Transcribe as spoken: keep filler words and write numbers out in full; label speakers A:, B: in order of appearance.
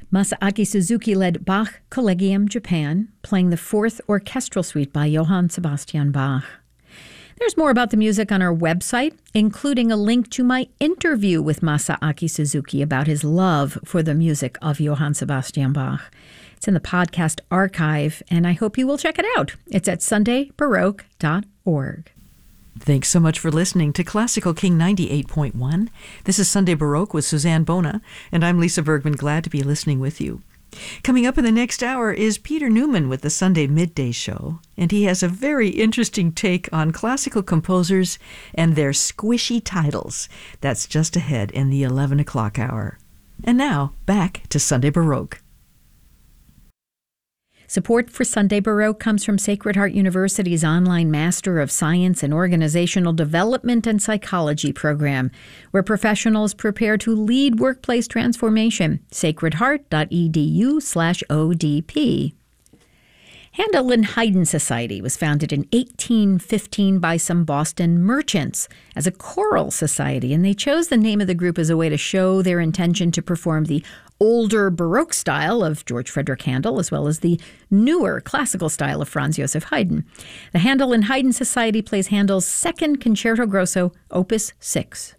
A: Masaaki Suzuki led Bach Collegium Japan, playing the Fourth Orchestral Suite by Johann Sebastian Bach. There's more about the music on our website, including a link to my interview with Masaaki Suzuki about his love for the music of Johann Sebastian Bach. It's in the podcast archive, and I hope you will check it out. It's at sunday baroque dot org.
B: Thanks so much for listening to Classical King ninety-eight point one. This is Sunday Baroque with Suzanne Bona, and I'm Lisa Bergman, glad to be listening with you. Coming up in the next hour is Peter Newman with the Sunday Midday Show, and he has a very interesting take on classical composers and their squishy titles. That's just ahead in the eleven o'clock hour. And now, back to Sunday Baroque.
A: Support for Sunday Baroque comes from Sacred Heart University's online Master of Science in Organizational Development and Psychology program, where professionals prepare to lead workplace transformation. sacredheart.edu slash ODP. Handel and Haydn Society was founded in eighteen fifteen by some Boston merchants as a choral society, and they chose the name of the group as a way to show their intention to perform the older Baroque style of George Frederick Handel, as well as the newer classical style of Franz Joseph Haydn. The Handel and Haydn Society plays Handel's Second Concerto Grosso, Opus six.